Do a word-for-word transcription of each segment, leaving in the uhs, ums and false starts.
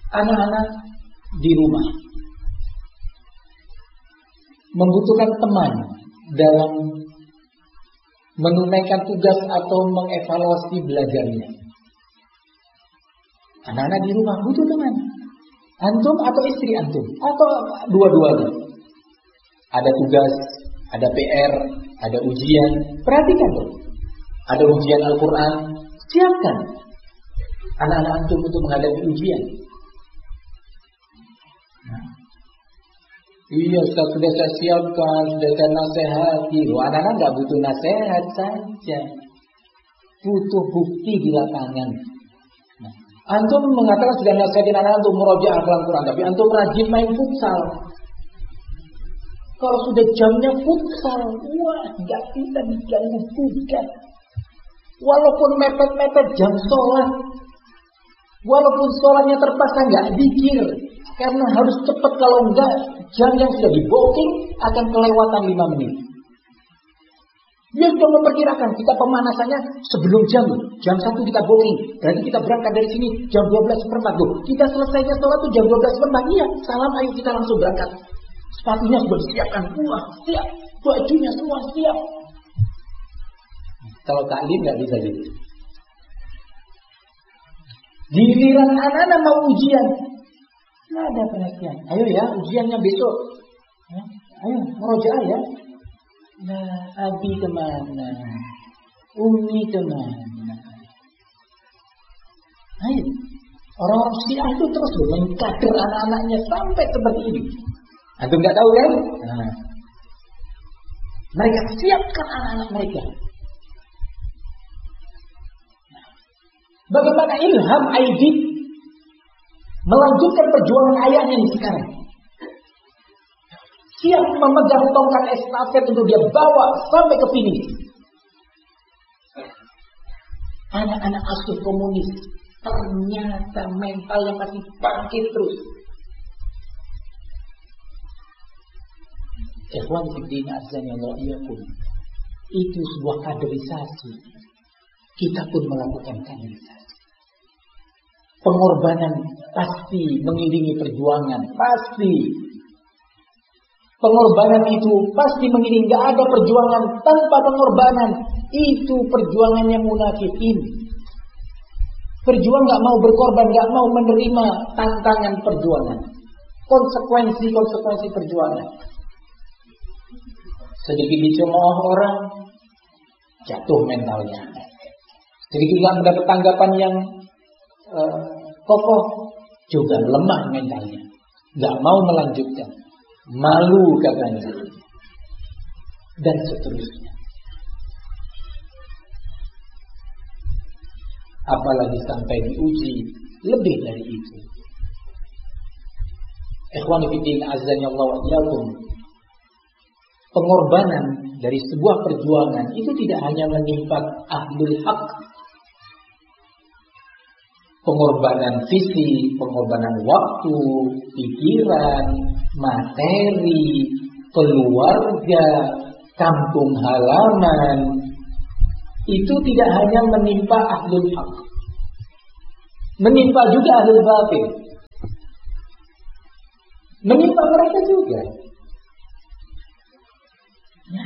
anak-anak di rumah membutuhkan teman dalam menunaikan tugas atau mengevaluasi belajarnya. Anak-anak di rumah butuh teman. Antum atau istri antum atau dua-duanya. Ada tugas, ada P R, ada ujian. Perhatikan tuh. Ada ujian Al-Quran. Siapkan anak-anak antum untuk menghadapi ujian. Nah. Iya, sudah saya siapkan, sudah saya nasihati. Anak-anak nggak butuh nasihat saja, butuh bukti di lapangan. Nah, antum mengatakan sudah nasihatin anak-anak untuk murojaah Al-Quran, tapi antum rajin main futsal. Kalau sudah jamnya futsal, wah, nggak bisa diganggu gugat. Walaupun mepet-mepet jam sholat, walaupun sholatnya terpaksa nggak dikir, karena harus cepat, kalau enggak jam yang sudah di booking akan kelewatan lima menit. Dia sudah memperkirakan kita pemanasannya sebelum jam jam satu kita booking. Berarti kita berangkat dari sini jam dua belas seperempat. Loh, kita selesainya sholat tuh jam dua belas seperempat. Iya, salam ayo kita langsung berangkat. Sepatunya sudah disiapkan, wah siap, bajunya semua siap. Kalau taklim nggak bisa gitu. Giliran anak-anak mau ujian, nggak ada perhatian. Ayo ya, ujiannya besok. Ya, ayo, murojaah ya. Nah, Abi kemana? Umi kemana? Ayo. Orang-orang Syiah itu terus mengkader anak-anaknya sampai seperti ini. Antum nggak tahu kan? Nah. Mereka siapkan anak-anak mereka. Bagaimana Ilham Aidit melanjutkan perjuangan ayahnya di sekarang. Siap memegang tongkat estafet untuk dia bawa sampai ke finish. Anak-anak asuh komunis ternyata mentalnya masih bangkit terus. Ikhwan fillah azza wa jalla, itu sebuah kaderisasi. Kita pun melakukan kaderisasi. Pengorbanan pasti mengiringi perjuangan, pasti. Pengorbanan itu pasti mengiringi. Gak ada perjuangan tanpa pengorbanan. Itu perjuangannya munafikin. Perjuang gak mau berkorban, gak mau menerima tantangan perjuangan. Konsekuensi-konsekuensi perjuangan. Sedikit dicemooh orang, jatuh mentalnya. Sedikit gak mendapat tanggapan yang uh, kokoh, juga lemah mentalnya. Gak mau melanjutkan. Malu katanya. Dan seterusnya. Apalagi sampai diuji lebih dari itu. Ikhwani fillah azza wa jalla, pengorbanan dari sebuah perjuangan itu tidak hanya menimpa ahlul haq. Pengorbanan visi, pengorbanan waktu, pikiran, materi, keluarga, kampung halaman, itu tidak hanya menimpa ahlul haq, menimpa juga ahlul batil, menimpa mereka juga. Ya.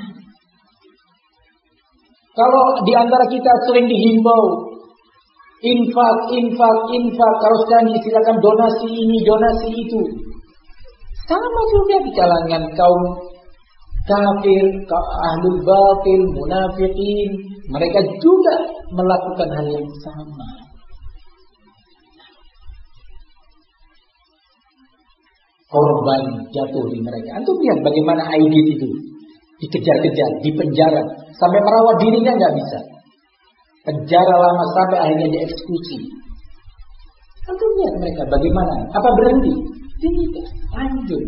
Kalau di antara kita sering dihimbau infak, infak, infak, kalau sekarang silakan donasi ini, donasi itu. Sama juga di kalangan kaum kafir, ahlul batil, munafikin, mereka juga melakukan hal yang sama. Korban jatuh di mereka. Antum lihat bagaimana Aidit itu dikejar-kejar, dipenjara, sampai merawat dirinya nggak bisa. Penjara lama sampai akhirnya dieksekusi. Antum lihat mereka bagaimana? Apa berhenti? Tidak, lanjut.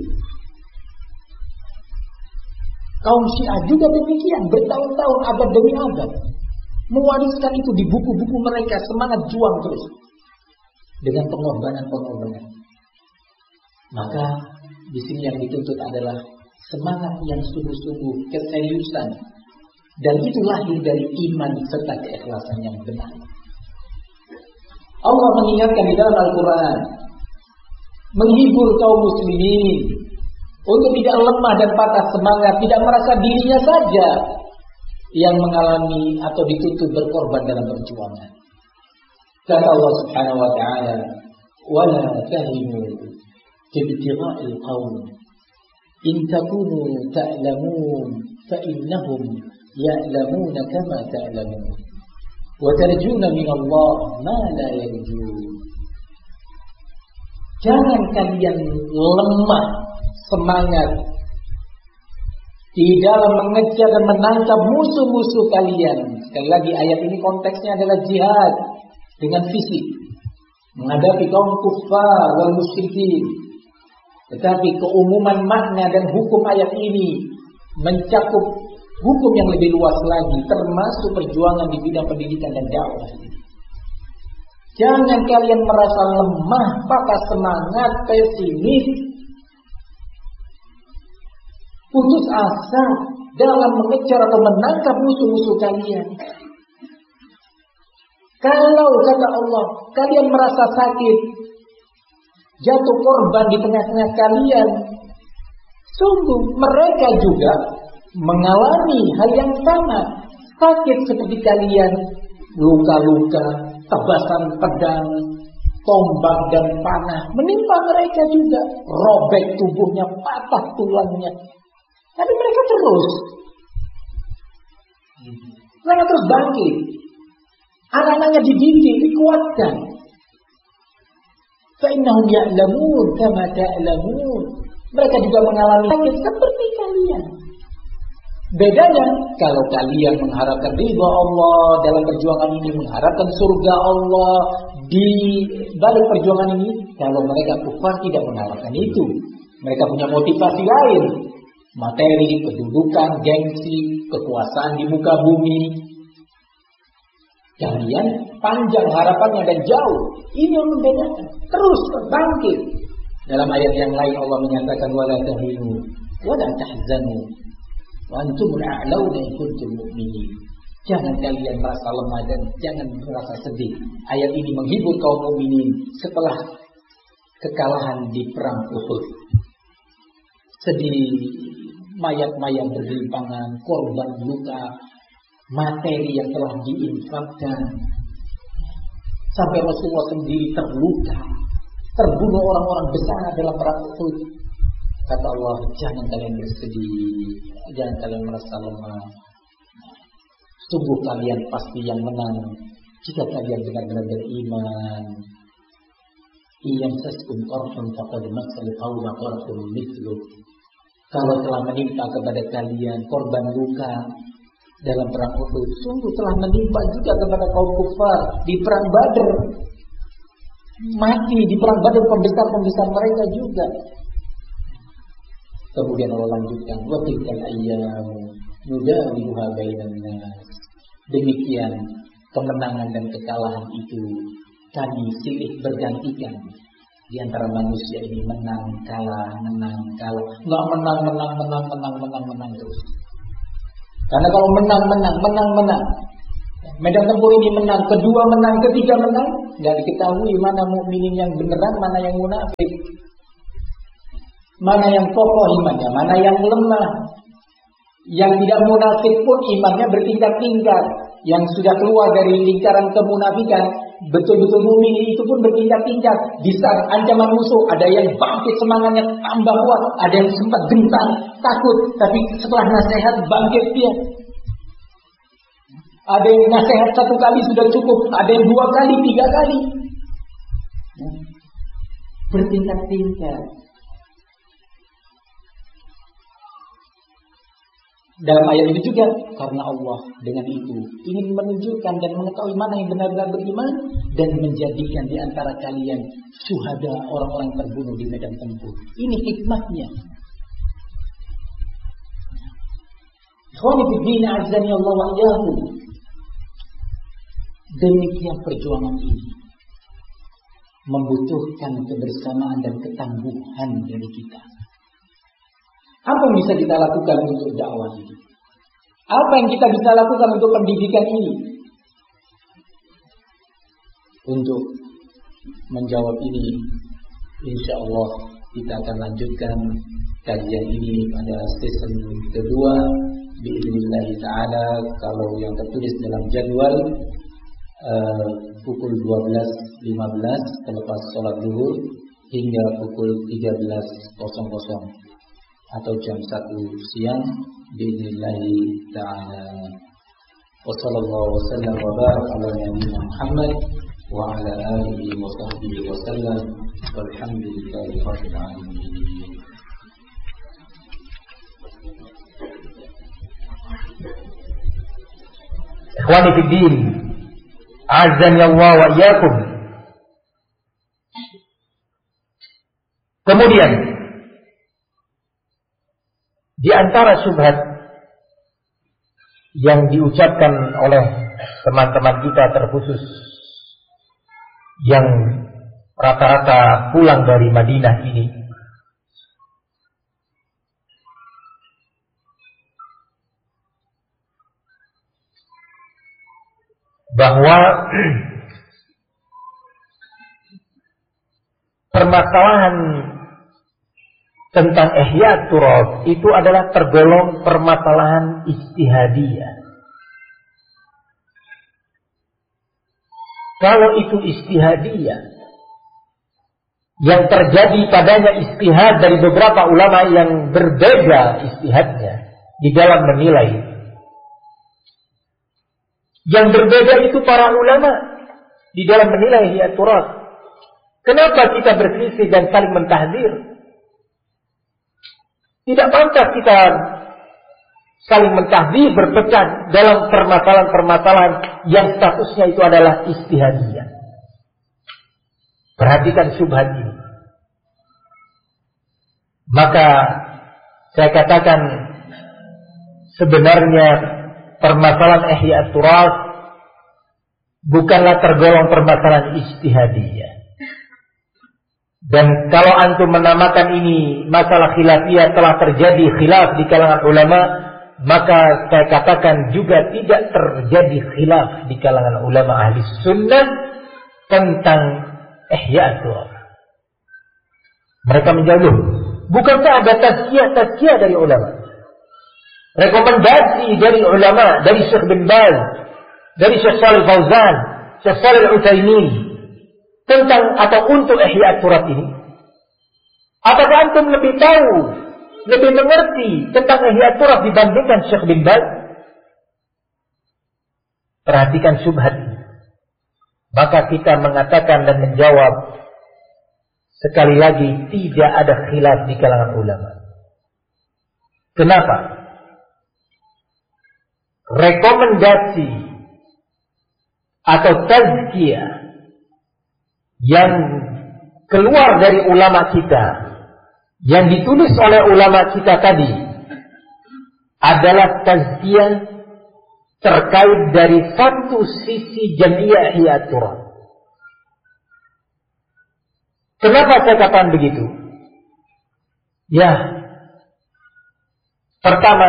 Kaum Syiah juga demikian, bertahun-tahun, abad demi abad, mewariskan itu di buku-buku mereka, semangat juang terus dengan pengorbanan-pengorbanan. Maka di sini yang dituntut adalah semangat yang sungguh-sungguh, keseriusan, dan itu lahir dari iman serta keikhlasan yang benar. Allah mengingatkan di dalam Al-Quran, menghibur kaum muslimin untuk tidak lemah dan patah semangat, tidak merasa dirinya saja yang mengalami atau dituntut berkorban dalam perjuangan. Kata Allah Subhanahu wa taala, "Wala tahinu fi ibtigha'il qaum in takunu ta'lamun fa innahum ya'lamuna kama ta'lamun wa tarjuna min Allah ma la yarjun." Jangan kalian lemah semangat di dalam mengejar dan menangkap musuh-musuh kalian. Sekali lagi ayat ini konteksnya adalah jihad dengan fisik, menghadapi kaum kufar wal musyrikin. Tetapi keumuman makna dan hukum ayat ini mencakup hukum yang lebih luas lagi, termasuk perjuangan di bidang pendidikan dan dakwah. Jangan kalian merasa lemah, patah semangat, pesimis, putus asa dalam mengejar atau menangkap musuh-musuh kalian. Kalau kata Allah, kalian merasa sakit, jatuh korban di tengah-tengah kalian, sungguh mereka juga mengalami hal yang sama, sakit seperti kalian, luka-luka, tebasan pedang, tombak dan panah menimpa mereka juga, robek tubuhnya, patah tulangnya. Tapi mereka terus, mereka terus bangkit. Anak-anaknya dididik, dikuatkan. Fa'innahum ya'lamun kama ta'lamun. Mereka juga mengalami sakit seperti kalian. Bedanya, kalau kalian mengharapkan ridha Allah dalam perjuangan ini, mengharapkan surga Allah di balik perjuangan ini, kalau mereka kufar tidak mengharapkan itu. Mereka punya motivasi lain. Materi, kedudukan, gengsi, kekuasaan di muka bumi. Kalian panjang harapannya dan jauh. Ini yang membedakan. Terus bangkit. Dalam ayat yang lain Allah menyatakan wala tahinu wala tahzanu wa antumul a'launa in kuntum mu'minin. Jangan kalian merasa lemah dan jangan merasa sedih. Ayat ini menghibur kaum mukminin setelah kekalahan di perang Uhud. Sedih, mayat-mayat bergelimpangan, korban luka, materi yang telah diinfakkan, sampai Rasulullah sendiri terluka, terbunuh orang-orang besar dalam perang Uhud. Kata Allah, jangan kalian bersedih, jangan kalian merasa lemah. Sungguh kalian pasti yang menang jika kalian benar-benar beriman. Iyam saskum qarhun faqad massal qawma qarhun mithlu. Kalau telah menimpa kepada kalian korban luka dalam perang Uhud, sungguh telah menimpa juga kepada kaum kufar di perang Badar. Mati di perang Badar pembesar-pembesar mereka juga. Kemudian Allah lanjutkan, wa tilkal ayyam nudawiluha bainan nas. Demikian kemenangan dan kekalahan itu kami silih bergantikan di antara manusia ini, menang kalah menang kalah, enggak menang menang menang menang menang menang terus. Karena kalau menang menang menang menang, medan tempur ini menang, kedua menang, ketiga menang, enggak diketahui mana mukminin yang beneran, mana yang munafik, mana yang kokoh imannya, mana yang lemah. Yang tidak munafik pun imannya bertingkat-tingkat. Yang sudah keluar dari lingkaran kemunafikan, betul-betul mukmin itu pun bertingkat-tingkat. Di saat ancaman musuh, ada yang bangkit semangatnya tambah kuat, ada yang sempat gentar, takut, tapi setelah nasihat bangkit dia. Ada yang nasihat satu kali sudah cukup, ada yang dua kali, tiga kali. Bertingkat-tingkat. Dalam ayat ini juga, karena Allah dengan itu ingin menunjukkan dan mengetahui mana yang benar-benar beriman dan menjadikan di antara kalian syuhada, orang-orang terbunuh di medan tempur. Ini hikmahnya. Ikhwani fi din, azani Allah wa iyyakum. Demikian perjuangan ini membutuhkan kebersamaan dan ketangguhan dari kita. Apa yang bisa kita lakukan untuk dakwah ini? Apa yang kita bisa lakukan untuk pendidikan ini? Untuk menjawab ini, insyaallah kita akan lanjutkan kajian ini pada season kedua biidznillah taala, kalau yang tertulis dalam jadwal uh, pukul dua belas lima belas selepas sholat zuhur hingga pukul tiga belas atau jam satu siang biidznillah taala. Wassallallahu wasallam wa baraka ala nabiyyina Muhammad wa ala alihi wa sahbihi wasallam walhamdulillahi rabbil alamin. Ikhwani fi din, azani Allah wa iyyakum. Kemudian di antara syubhat yang diucapkan oleh teman-teman kita, terkhusus yang rata-rata pulang dari Madinah ini, bahwa permasalahan tentang ihya turas itu adalah tergolong permasalahan ijtihadiyah. Kalau itu ijtihadiyah, yang terjadi padanya ijtihad dari beberapa ulama yang berbeda ijtihadnya di dalam menilai. Yang berbeda itu para ulama di dalam menilai ihya turas. Kenapa kita berselisih dan saling mentahdzir? Tidak pantas kita saling mentahdzir, berpecah dalam permasalahan-permasalahan yang statusnya itu adalah ijtihadiyah. Perhatikan syubhat ini. Maka saya katakan sebenarnya permasalahan ihya turas bukanlah tergolong permasalahan ijtihadiyah. Dan kalau antum menamakan ini masalah khilafiyah, telah terjadi khilaf di kalangan ulama, maka saya katakan juga tidak terjadi khilaf di kalangan ulama ahli sunnah tentang ihya turas. Mereka menjauh. Bukankah ada tazkiyah-tazkiyah dari ulama? Rekomendasi dari ulama, dari Syekh bin Baz, dari Syekh Shalih Fauzan, Syekh Shalih Al-Utsaimin tentang atau untuk ihya turas ini. Apakah antum lebih tahu, lebih mengerti tentang ihya turas dibandingkan Syekh bin Baz? Perhatikan syubhat ini. Maka kita mengatakan dan menjawab, sekali lagi tidak ada khilaf di kalangan ulama. Kenapa? Rekomendasi atau tazkiyah yang keluar dari ulama kita, yang ditulis oleh ulama kita tadi, adalah tazkiyah terkait dari satu sisi jamiah ihya turas. Kenapa saya katakan begitu? Ya, pertama,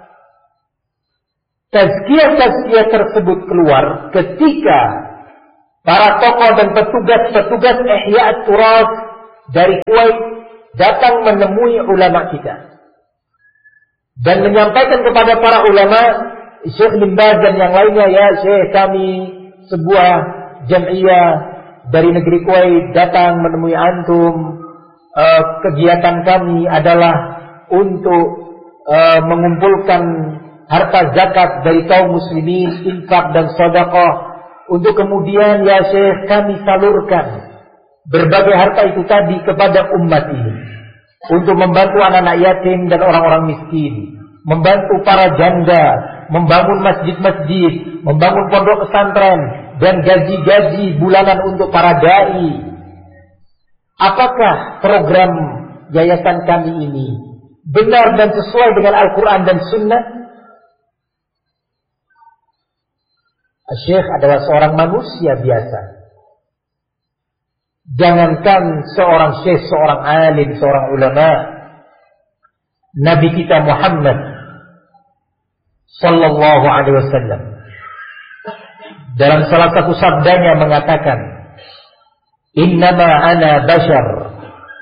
tazkiyah-tazkiyah tersebut keluar ketika para tokoh dan petugas-petugas ihya turas dari Kuwait datang menemui ulama kita dan menyampaikan kepada para ulama, Syekh bin Baz dan yang lainnya, ya Syekh, kami sebuah jamiah dari negeri Kuwait datang menemui antum. Uh, kegiatan kami adalah untuk uh, mengumpulkan harta zakat dari kaum muslimin, infak dan sedekah, untuk kemudian ya Syekh kami salurkan berbagai harta itu tadi kepada umat ini, untuk membantu anak-anak yatim dan orang-orang miskin, membantu para janda, membangun masjid-masjid, membangun pondok pesantren, dan gaji-gaji bulanan untuk para dai. Apakah program yayasan kami ini benar dan sesuai dengan Al-Quran dan Sunnah? Syekh adalah seorang manusia biasa. Jangankan seorang syekh, seorang alim, seorang ulama, Nabi kita Muhammad sallallahu alaihi wasallam dalam salah satu sabdanya mengatakan, "Innama ana bashar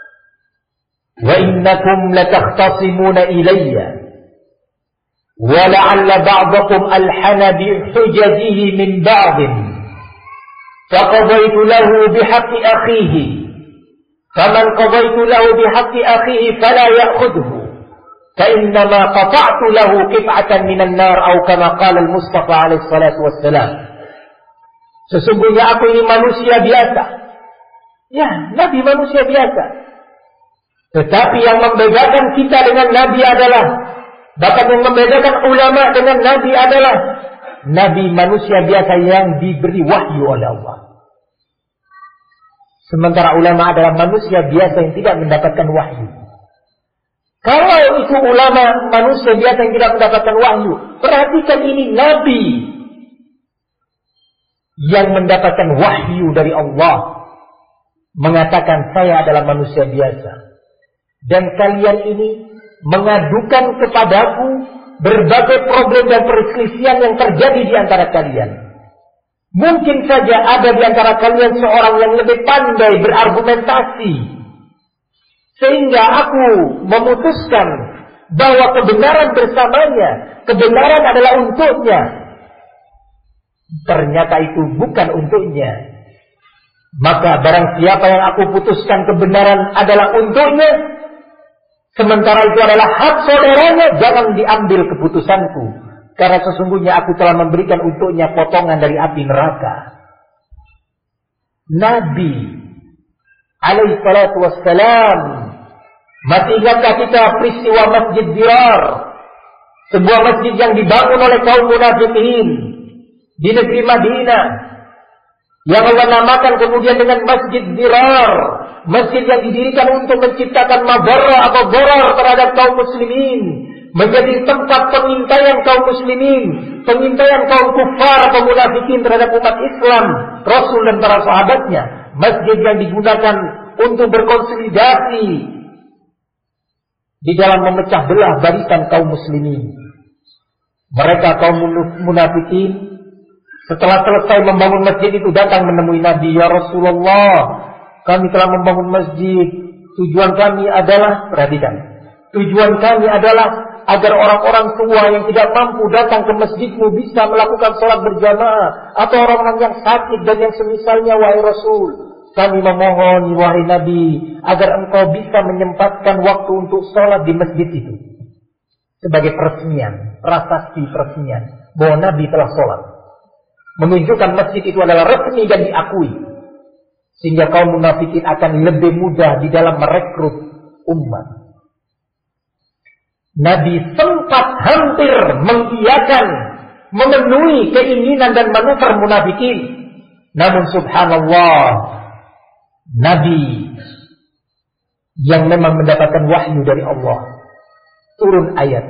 wa innakum latakhtasimuna ilayya wa la'alla ba'dakum alhana bi hujajihi min ba'din faqadaitu lahu bihaqqi akhihi faman qadaitu lahu bihaqqi akhihi fala ya'khudhu فإنما قطعت له قطعة من النار أو كما قال المصطفى عليه الصلاة والسلام. Sesungguhnya aku ini manusia biasa. Ya, Nabi manusia biasa. Tetapi yang membedakan kita dengan Nabi adalah, bahkan yang membedakan ulama dengan Nabi adalah, Nabi manusia biasa yang diberi wahyu oleh Allah. Sementara ulama adalah manusia biasa yang tidak mendapatkan wahyu. Kalau itu ulama manusia biasa yang tidak mendapatkan wahyu, perhatikan ini Nabi yang mendapatkan wahyu dari Allah mengatakan saya adalah manusia biasa dan kalian ini mengadukan kepadaku berbagai problem dan perselisihan yang terjadi di antara kalian. Mungkin saja ada di antara kalian seorang yang lebih pandai berargumentasi sehingga aku memutuskan bahwa kebenaran bersamanya, kebenaran adalah untuknya. Ternyata itu bukan untuknya. Maka barang siapa yang aku putuskan kebenaran adalah untuknya, sementara itu adalah hak saudaranya, jangan diambil keputusanku. Karena sesungguhnya aku telah memberikan untuknya potongan dari api neraka. Nabi alaihi salatu wassalam. Masih ingatkah kita peristiwa Masjid Dirar? Sebuah masjid yang dibangun oleh kaum munafikin di negeri Madinah, yang Allah namakan kemudian dengan Masjid Dirar, masjid yang didirikan untuk menciptakan madarrah atau darar terhadap kaum muslimin, menjadi tempat pengintaian kaum muslimin, pengintaian kaum kufar atau munafikin terhadap umat Islam, Rasul dan para sahabatnya. Masjid yang digunakan untuk berkonsolidasi di dalam memecah belah barisan kaum muslimin. Mereka kaum munafikin setelah selesai membangun masjid itu datang menemui Nabi, ya Rasulullah, kami telah membangun masjid. Tujuan kami adalah, perhatikan, tujuan kami adalah agar orang-orang tua yang tidak mampu datang ke masjidmu bisa melakukan sholat berjamaah, atau orang-orang yang sakit dan yang semisalnya, wahai Rasul. Kami memohon, wahai Nabi, agar engkau bisa menyempatkan waktu untuk sholat di masjid itu. Sebagai peresmian, prasasti peresmian bahwa Nabi telah sholat. Menunjukkan masjid itu adalah resmi dan diakui. Sehingga kaum munafikin akan lebih mudah di dalam merekrut umat. Nabi sempat hampir mengiyakan, memenuhi keinginan dan manuver munafikin. Namun subhanallah, Nabi yang memang mendapatkan wahyu dari Allah, turun ayat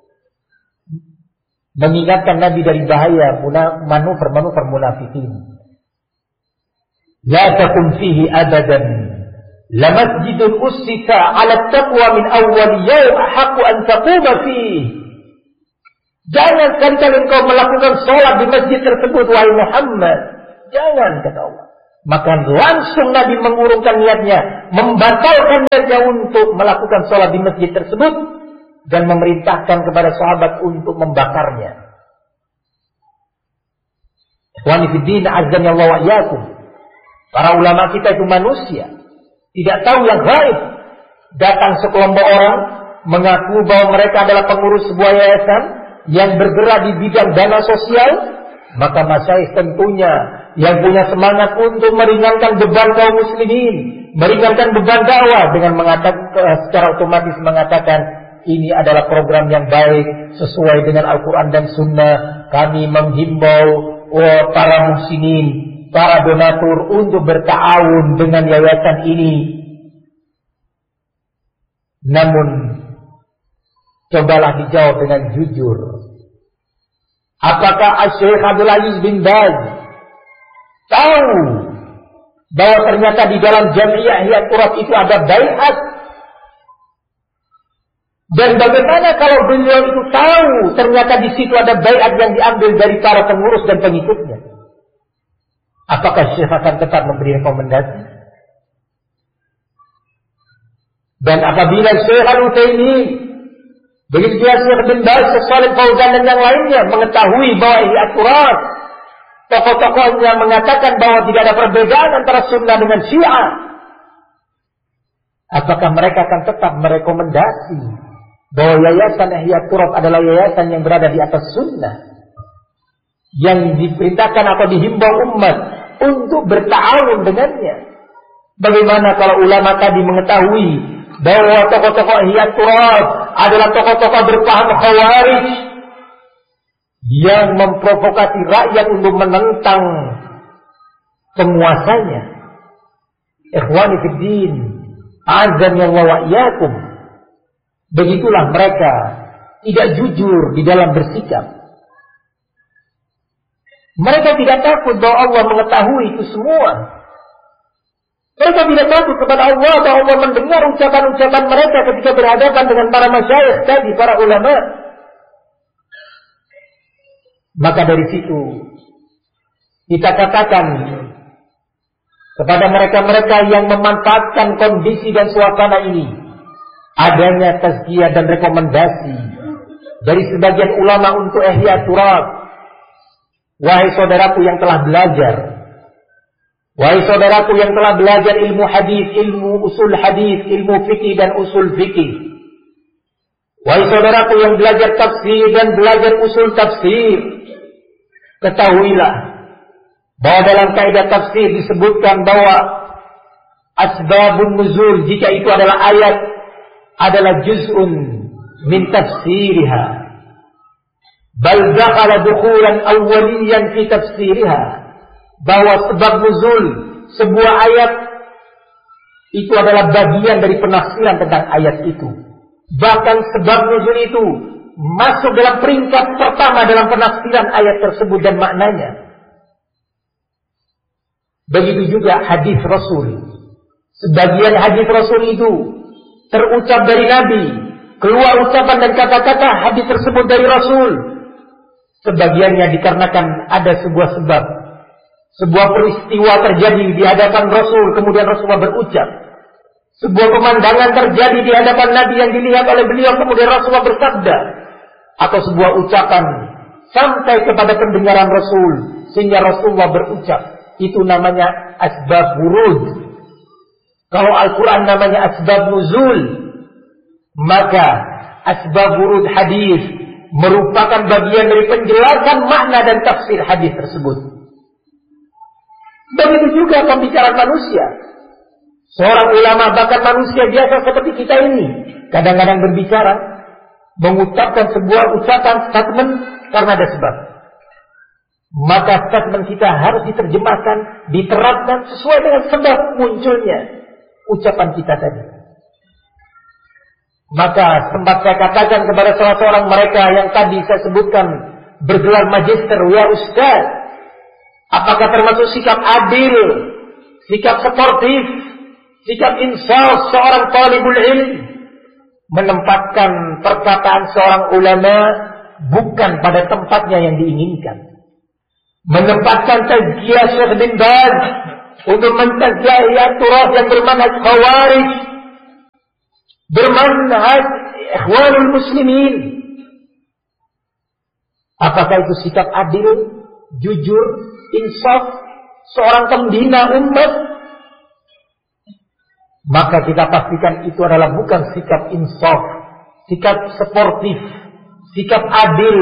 mengingatkan Nabi dari bahaya manuver-manuver munafikin. La takum fihi abadan la masjidun ussisa 'ala taqwa min awwal yawm ahaqqu an taquma fihi. Jangan sekali-kali engkau melakukan sholat di masjid tersebut, wahai Muhammad. Jangan, kata Allah. Maka langsung Nabi mengurungkan niatnya, membatalkan niatnya untuk melakukan sholat di masjid tersebut, dan memerintahkan kepada sahabat untuk membakarnya. Ikhwani fiddin, azan ya Allah wa iyyakum. Para ulama kita itu manusia, tidak tahu yang gaib. Datang sekelompok orang mengaku bahwa mereka adalah pengurus sebuah yayasan yang bergerak di bidang dana sosial, maka masyayikh tentunya yang punya semangat untuk meringankan beban kaum muslimin, meringankan beban dakwah dengan mengatakan secara otomatis mengatakan ini adalah program yang baik sesuai dengan Al-Quran dan Sunnah. Kami menghimbau oh, para muslimin, para donatur untuk berta'awun dengan yayasan ini. Namun cobalah dijawab dengan jujur. Apakah Syekh Abdul Aziz bin Baz tahu bahwa ternyata di dalam Jamiah Ihya Turas itu ada baiat? Dan bagaimana kalau beliau itu tahu ternyata di situ ada baiat yang diambil dari para pengurus dan pengikutnya? Apakah Syekh akan tetap memberi rekomendasi? Dan apabila Syekh Al-Utsaimin, begitu juga Syekh bin Baz, Syekh Shalih Fauzan dan yang lainnya mengetahui bahwa Ihya Turas, tokoh-tokohnya mengatakan bahwa tidak ada perbedaan antara Sunnah dengan Syiah, apakah mereka akan tetap merekomendasi bahwa Yayasan Ihya Turas adalah yayasan yang berada di atas Sunnah, yang diperintahkan atau dihimbau umat untuk berta'awun dengannya? Bagaimana kalau ulama tadi mengetahui bahwa tokoh-tokoh Ihya Turas adalah tokoh-tokoh berpaham Khawarij yang memprovokasi rakyat untuk menentang penguasanya? Ikhwani fiddin, azan Allah wa iyyakum. Begitulah mereka tidak jujur di dalam bersikap. Mereka tidak takut bahwa Allah mengetahui itu semua. Mereka tidak takut kepada Allah bahwa Allah mendengar ucapan-ucapan mereka ketika berhadapan dengan para masyayikh tadi, para ulama. Maka dari situ kita katakan kepada mereka-mereka yang memanfaatkan kondisi dan suasana ini, adanya tazkiyah dan rekomendasi dari sebagian ulama untuk Ihya Turas. Wahai saudaraku yang telah belajar, wahai saudaraku yang telah belajar ilmu hadis, ilmu usul hadis, ilmu fikih dan usul fikih, wahai saudaraku yang belajar tafsir dan belajar usul tafsir, ketahuilah bahwa dalam kaidah tafsir disebutkan bahwa asbabun nuzul, jika itu adalah ayat, adalah juz'un min tafsiriha, bal dakhala dukhulan awwaliyan fi tafsiriha, bahwa sebab nuzul sebuah ayat itu adalah bagian dari penafsiran tentang ayat itu. Bahkan sebab nuzul itu masuk dalam peringkat pertama dalam penafsiran ayat tersebut dan maknanya. Begitu juga hadis Rasul. Sebagian hadis Rasul itu terucap dari Nabi, keluar ucapan dan kata-kata hadis tersebut dari Rasul. Sebagiannya dikarenakan ada sebuah sebab, sebuah peristiwa terjadi di hadapan Rasul, kemudian Rasulullah berucap. Sebuah pemandangan terjadi di hadapan Nabi yang dilihat oleh beliau, kemudian Rasulullah bersabda. Atau sebuah ucapan sampai kepada pendengaran Rasul sehingga Rasulullah berucap. Itu namanya asbab wurud. Kalau Al-Quran namanya asbab nuzul, maka asbab wurud hadis merupakan bagian dari penjelasan makna dan tafsir hadis tersebut. Begitu juga pembicaraan manusia. Seorang ulama, bahkan manusia biasa seperti kita ini, kadang-kadang berbicara, mengucapkan sebuah ucapan statement karena ada sebab. Maka statement kita harus diterjemahkan, diterapkan sesuai dengan sebab munculnya ucapan kita tadi. Maka sempat saya katakan kepada salah seorang mereka yang tadi saya sebutkan bergelar magister, ya Ustaz, apakah termasuk sikap adil, sikap sportif, sikap insaf seorang talibul ilm menempatkan perkataan seorang ulama bukan pada tempatnya yang diinginkan, menempatkan tazkiyah Syekh bin Baz untuk mentazkiyah Ihya Turas yang bermanhaj Khawarij, bermanhaj Ikhwanul Muslimin. Apakah itu sikap adil, jujur, insaf seorang pembina umat? Maka kita pastikan itu adalah bukan sikap insaf, sikap sportif, sikap adil.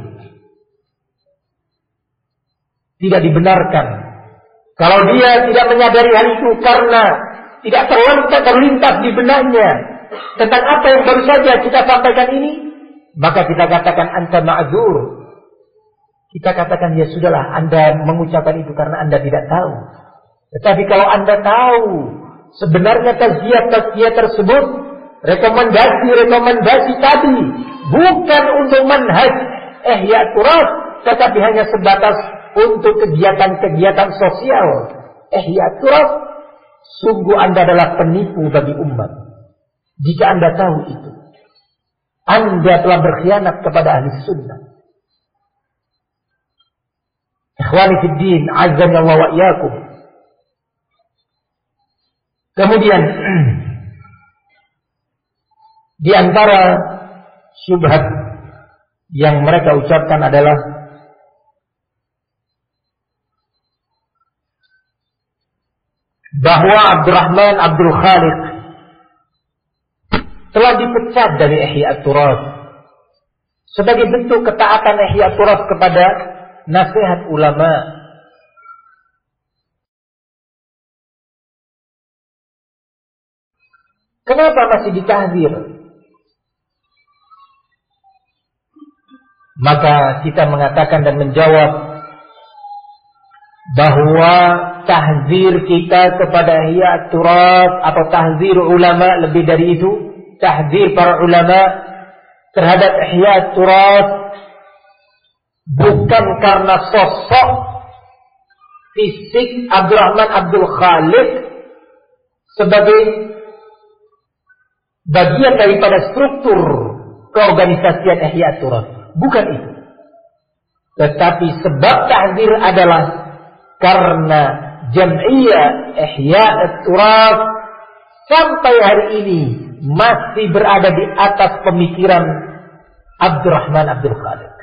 Tidak dibenarkan. Kalau dia tidak menyadari hal itu karena tidak terlintas, terlintas di benaknya tentang apa yang baru saja kita sampaikan ini, maka kita katakan anta ma'dzur. Kita katakan ya sudahlah, Anda mengucapkan itu karena Anda tidak tahu. Tetapi kalau Anda tahu sebenarnya tazkiyah-tazkiyah tersebut, rekomendasi-rekomendasi tadi bukan untuk manhaj Ihya Turas, tetapi hanya sebatas untuk kegiatan-kegiatan sosial Ihya Turas, sungguh Anda adalah penipu bagi umat. Jika Anda tahu itu, Anda telah berkhianat kepada ahli sunnah. Ikhwani fid din, azza wa wa iyyakum. Kemudian Di antara syubhat yang mereka ucapkan adalah bahwa Abdurrahman Abdul Khaliq telah dipecat dari Ihya Turas sebagai bentuk ketaatan Ihya Turas kepada nasihat ulama. Kenapa masih ditahzir? Maka kita mengatakan dan menjawab bahwa tahzir kita kepada Ihya Turas atau tahzir ulama, lebih dari itu, tahzir para ulama terhadap Ihya Turas bukan karena sosok fisik Abdurrahman Abdul Khaliq sebagai bagian daripada struktur keorganisasian Ihya Turas. Bukan itu. Tetapi sebab tahzir adalah karena Jam'iyah Ihya Turas sampai hari ini masih berada di atas pemikiran Abdurrahman Abdul Khaliq.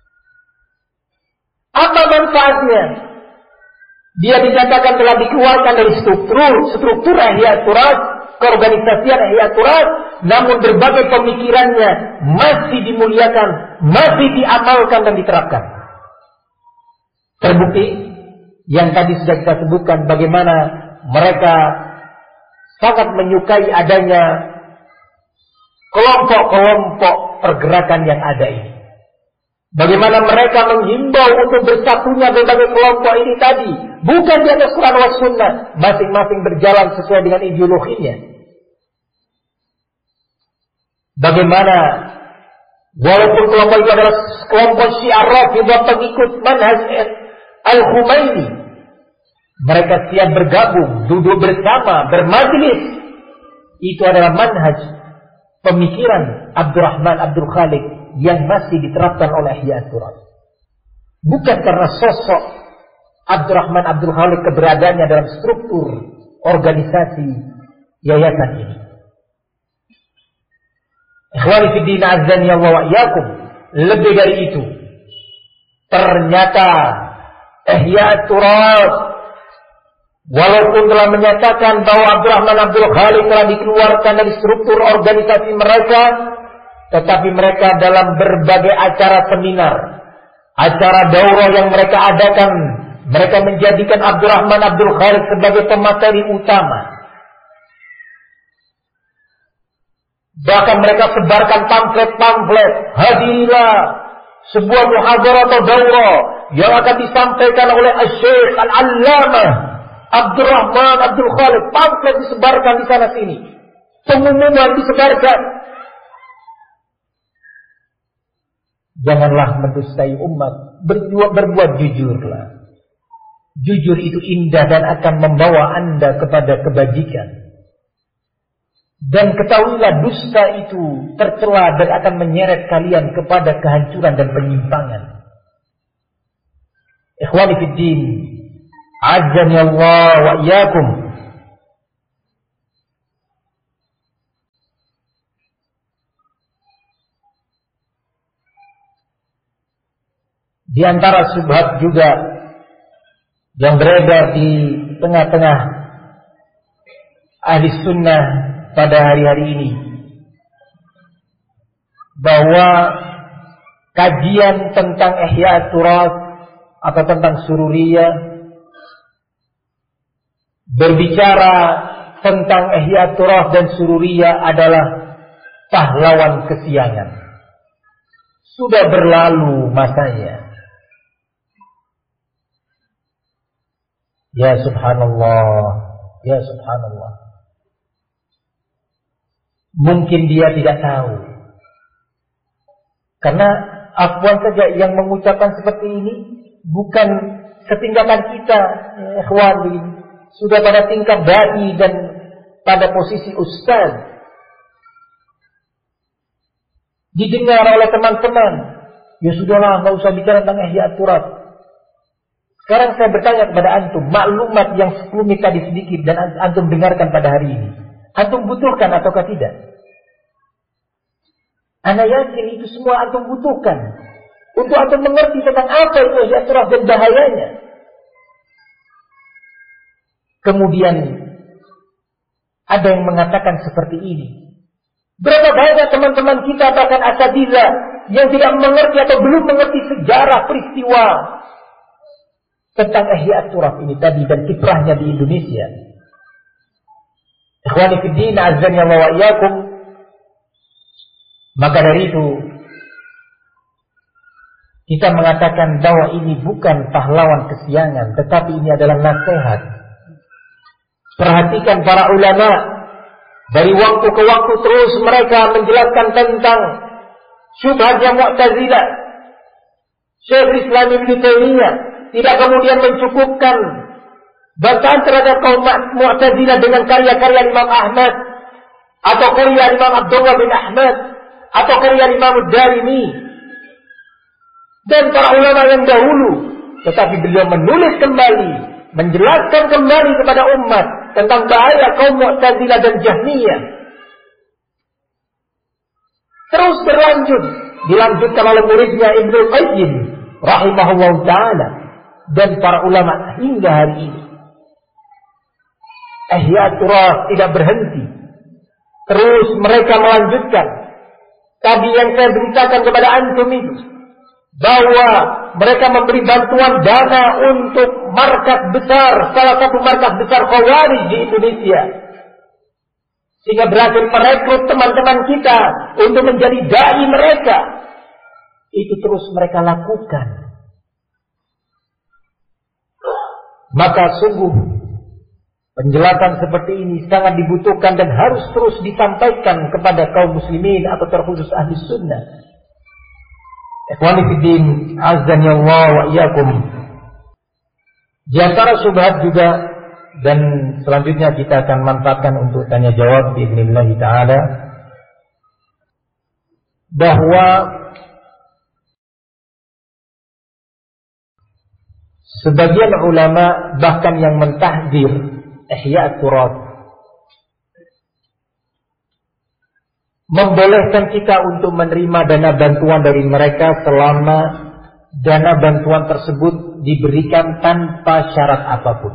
Apa manfaatnya? Dia dikatakan telah dikeluarkan dari struktur struktur Ihya Turas, keorganisasian Ihya Turas, namun berbagai pemikirannya masih dimuliakan, masih diamalkan dan diterapkan. Terbukti yang tadi sudah kita sebutkan bagaimana mereka sangat menyukai adanya kelompok-kelompok pergerakan yang ada ini. Bagaimana mereka menghimbau untuk bersatunya berbagai kelompok ini tadi, bukan di atas Quran wa Sunnah, masing-masing berjalan sesuai dengan ideologinya. Bagaimana walaupun kelompok itu adalah kelompok Syiah Rafidhah pengikut manhaj Al-Khumaini, mereka siap bergabung, duduk bersama, bermajlis. Itu adalah manhaj pemikiran Abdurrahman Abdul Khaliq yang masih diterapkan oleh Ihya Turas. Bukan karena sosok Abdurrahman Abdul Khaliq keberadaannya dalam struktur organisasi yayasan ini. Ikhwani fi din azani Allah wa iyyakum, lebih dari itu, ternyata Ihya Turas walaupun telah menyatakan bahwa Abdurrahman Abdul Khaliq telah dikeluarkan dari struktur organisasi mereka, tetapi mereka dalam berbagai acara seminar, acara daurah yang mereka adakan, mereka menjadikan Abdurrahman Abdul Khaliq sebagai pemateri utama. Bahkan mereka sebarkan pamflet-pamflet, hadirilah sebuah muhadharah atau daurah yang akan disampaikan oleh Asy-Syaikh Al-Allamah Abdurrahman Abdul Khaliq. Pamflet disebarkan di sana sini, pengumuman disebarkan. Janganlah mendustai umat, berbuat, berbuat jujurlah. Jujur itu indah dan akan membawa Anda kepada kebajikan. Dan ketahuilah dusta itu tercela dan akan menyeret kalian kepada kehancuran dan penyimpangan. Ikhwani fid din, azzani Allah wa iyyakum. Di antara syubhat juga yang beredar di tengah-tengah ahli sunnah pada hari-hari ini, bahwa kajian tentang Ihya Turas atau tentang Sururiyah, berbicara tentang Ihya Turas dan Sururiyah adalah pahlawan kesiangan. Sudah berlalu masanya. Ya subhanallah, ya subhanallah. Mungkin dia tidak tahu. Karena afwan saja yang mengucapkan seperti ini bukan setingkatan kita, ikhwan, sudah pada tingkat dai dan pada posisi ustaz. Didengar oleh teman-teman. Ya sudahlah, enggak usah bicara tentang Ihya Turas. Sekarang saya bertanya kepada antum, maklumat yang sekelumit tadi sedikit dan antum dengarkan pada hari ini, antum butuhkan ataukah tidak? Ana yakin itu semua antum butuhkan untuk antum mengerti tentang apa itu ihya turas dan bahayanya. Kemudian ada yang mengatakan seperti ini. Berapa banyak teman-teman kita bahkan asatidzah yang tidak mengerti atau belum mengerti sejarah peristiwa tentang ihya turas ini tadi dan kiprahnya di Indonesia. Ikhwani fi din, azan ya wa iyyakum. Maka dari itu kita mengatakan bahwa ini bukan pahlawan kesiangan, tetapi ini adalah nasihat. Perhatikan para ulama, dari waktu ke waktu terus mereka menjelaskan tentang syubhatnya Mu'tazilah. Syekh Islam Ibnu Taimiyah tidak kemudian mencukupkan bantahan terhadap kaum Mu'tazilah dengan karya-karya Imam Ahmad atau karya Imam Abdullah bin Ahmad atau karya Imam Ad-Darimi dan para ulama yang dahulu, tetapi beliau menulis kembali, menjelaskan kembali kepada umat tentang bahaya kaum Mu'tazilah dan Jahmiyah. Terus berlanjut, dilanjutkan oleh muridnya Ibnu Qayyim rahimahullah ta'ala dan para ulama hingga hari ini. Ihya turas tidak berhenti. Terus mereka melanjutkan tadi yang saya beritakan kepada antum itu, bahwa mereka memberi bantuan dana untuk markas besar, salah satu markas besar Khawarij di Indonesia, sehingga berhasil merekrut teman-teman kita untuk menjadi dai mereka. Itu terus mereka lakukan. Maka sungguh penjelasan seperti ini sangat dibutuhkan dan harus terus disampaikan kepada kaum muslimin atau terkhusus ahli sunnah. Ikhwani fiddin, azan ya Allah wa iyyakum. Di antara syubhat juga, dan selanjutnya kita akan manfaatkan untuk tanya jawab biiznillah taala, bahwa sebagian ulama bahkan yang mentahdzir ihya turas, membolehkan kita untuk menerima dana bantuan dari mereka selama dana bantuan tersebut diberikan tanpa syarat apapun.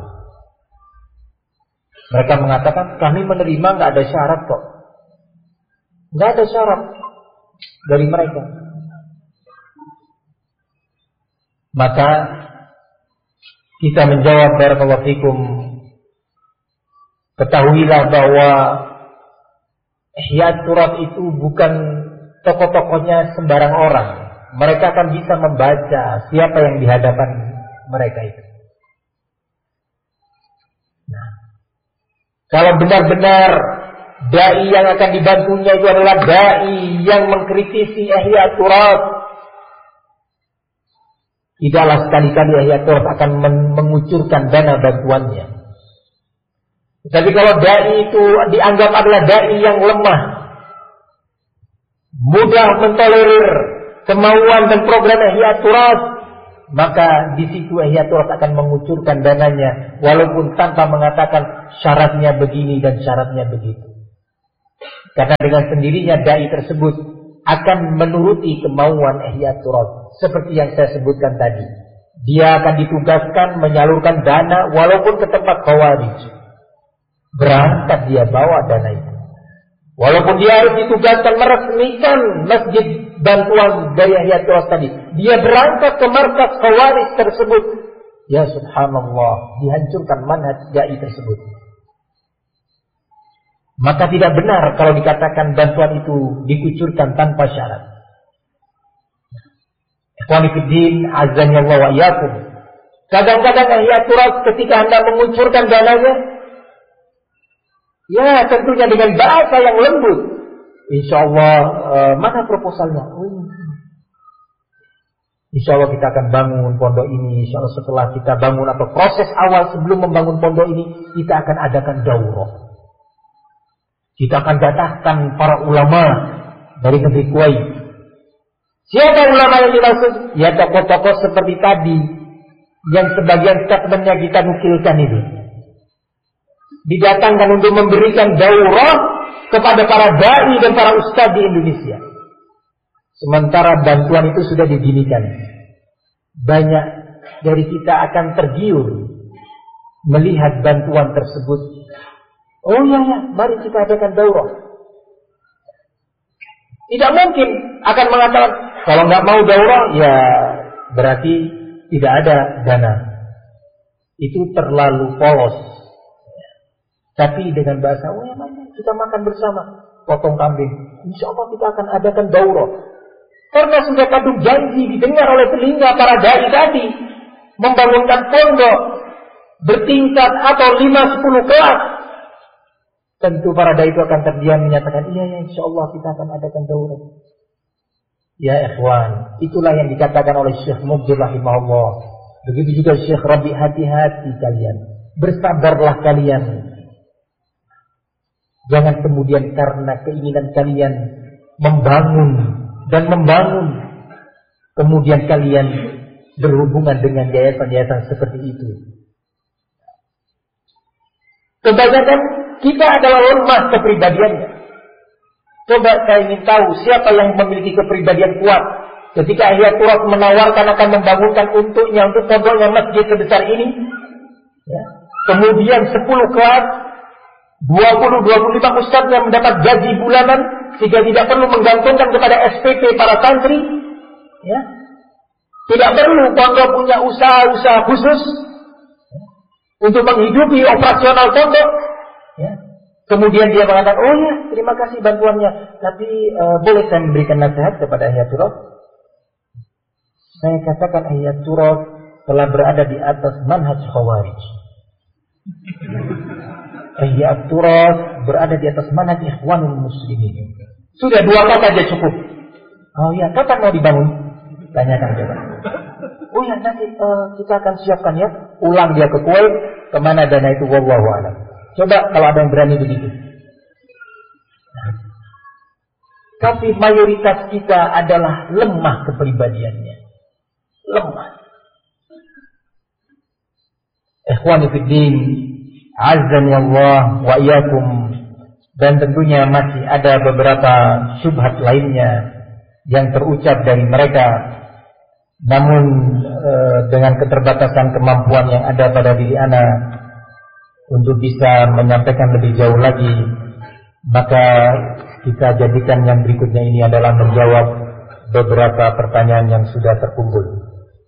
Mereka mengatakan kami menerima nggak ada syarat kok, nggak ada syarat dari mereka. Maka kita menjawab, barakallahu fikum, ketahuilah bahwa ihya turas itu bukan tokoh-tokohnya sembarang orang. Mereka akan bisa membaca siapa yang di hadapan mereka itu. Nah, kalau benar-benar dai yang akan dibantunya itu adalah dai yang mengkritisi ihya turas, tidaklah sekali-kali ihya turas akan mengucurkan dana bantuannya. Tapi kalau dai itu dianggap adalah dai yang lemah, mudah mentolerir kemauan dan program ihya turas, maka di situ ihya turas akan mengucurkan dananya walaupun tanpa mengatakan syaratnya begini dan syaratnya begitu. Karena dengan sendirinya dai tersebut akan menuruti kemauan ihya turas seperti yang saya sebutkan tadi. Dia akan ditugaskan menyalurkan dana walaupun ke tempat Khawarij. Berangkat dia bawa dana itu. Walaupun dia harus ditugaskan meresmikan masjid bantuan dari ihya turas tadi, dia berangkat ke markas Khawarij tersebut. Ya subhanallah, dihancurkan manhaj dai tersebut. Maka tidak benar kalau dikatakan bantuan itu dikucurkan tanpa syarat. Ikhwani fiddin, azan ya Allah wa iyyakum. Kadang-kadang ihya turas ketika hendak mengucurkan dananya, ya tentunya dengan bahasa yang lembut. Insya Allah uh, mana proposalnya? Oh, insya Allah kita akan bangun pondok ini. Insya Allah setelah kita bangun atau proses awal sebelum membangun pondok ini, kita akan adakan daurah. Kita akan datangkan para ulama dari negeri Kuwait. Siapa ulama yang dimaksud? Ya tokoh-tokoh seperti tadi yang sebagian statementnya kita nukilkan itu. Didatangkan untuk memberikan daurah kepada para dai dan para ustadz di Indonesia. Sementara bantuan itu sudah didinikan. Banyak dari kita akan tergiur melihat bantuan tersebut. Oh iya ya, mari kita adakan daurah. Tidak mungkin akan mengatakan kalau nggak mau daurah ya berarti tidak ada dana. Itu terlalu polos. Tapi dengan bahasa, oh ya mari kita makan bersama, potong kambing. Insya Allah kita akan adakan daurah. Karena sudah kadung janji didengar oleh telinga para dai tadi, membangunkan pondok bertingkat atau lima sepuluh kelas. Tentu para dai itu akan terdiam menyatakan, iya ya insya Allah kita akan adakan daurah. Ya ikhwan, itulah yang dikatakan oleh Syekh Mubdir rahimahullah. Begitu juga Syekh Rabi, hati-hati kalian, bersabarlah kalian. Jangan kemudian karena keinginan kalian membangun dan membangun, kemudian kalian berhubungan dengan yayasan-yayasan seperti itu. Kebanyakan kita adalah lemah kepribadiannya. Coba saya ingin tahu siapa yang memiliki kepribadian kuat. Ketika Ihya Turath menawarkan akan membangunkan untuknya, untuk pondoknya masjid sebesar ini, ya. Kemudian sepuluh kelas, dua puluh dua puluh lima ustadz yang mendapat gaji bulanan sehingga tidak perlu menggantungkan kepada S P P para santri, ya. Tidak perlu pondok punya usaha-usaha khusus untuk menghidupi operasional pondok, ya. Kemudian dia mengatakan, oh ya terima kasih bantuannya, tapi uh, boleh saya memberikan nasihat kepada Ihya Turath? Saya katakan Ihya Turath telah berada di atas manhaj Khawarij. Ihya Turath berada di atas manhaj Ikhwanul Muslimin. Sudah dua kata aja cukup. Oh ya, kapan mau dibangun? Tanyakan coba. Oh ya, nanti uh, kita akan siapkan ya. Ulang dia ke Kuwait, kemana dana itu, wallahu a'lam. Coba kalau ada yang berani begitu. Nah. Tapi mayoritas kita adalah lemah kepribadiannya. Lemah. Ikhwani fiddin, azani Allah wa iyyakum. Dan tentunya masih ada beberapa syubhat lainnya yang terucap dari mereka. Namun e, dengan keterbatasan kemampuan yang ada pada diri ana untuk bisa menyampaikan lebih jauh lagi, maka kita jadikan yang berikutnya ini adalah menjawab beberapa pertanyaan yang sudah terkumpul.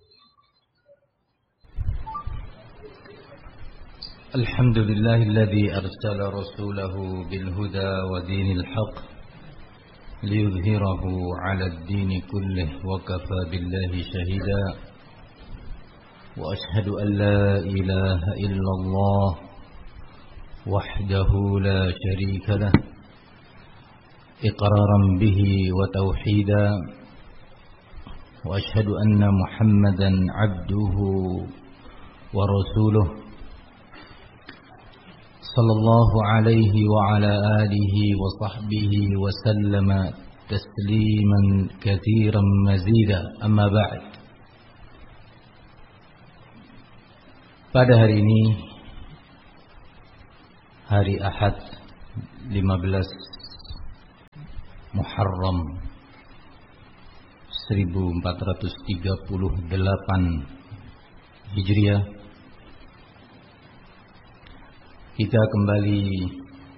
Alhamdulillahilladzi arsala rasulahu bil huda wa dinil haqq liyudhhirahu 'ala ad-din kullih wa kafa billahi shahida wa ashhadu an la ilaha illallah wahdahu la sharika lah iqraran bihi wa tauhida wa ashhadu anna Muhammadan 'abduhu wa rasuluhu sallallahu alaihi wa ala alihi wa sahbihi wa sallama tasliman katsiran mazida, amma ba'd. Pada hari ini, hari Ahad lima belas Muharram seribu empat ratus tiga puluh delapan Hijriah, kita kembali